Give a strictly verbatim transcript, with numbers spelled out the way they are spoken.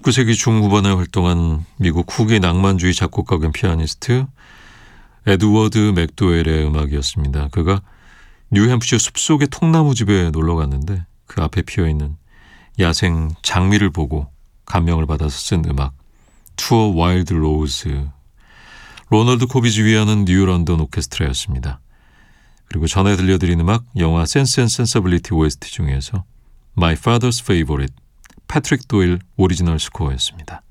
십구 세기 중후반에 활동한 미국 후기 낭만주의 작곡가 겸 피아니스트 에드워드 맥도웰의 음악이었습니다. 그가 뉴햄프셔 숲속의 통나무집에 놀러 갔는데 그 앞에 피어있는 야생 장미를 보고 감명을 받아서 쓴 음악 투어 와일드 로즈. 로널드 코비지 위하는 뉴 런던 오케스트라였습니다. 그리고 전에 들려드린 음악 영화 센스 앤 센서빌리티 오에스티 중에서 My Father's Favorite 패트릭 도일 오리지널 스코어였습니다.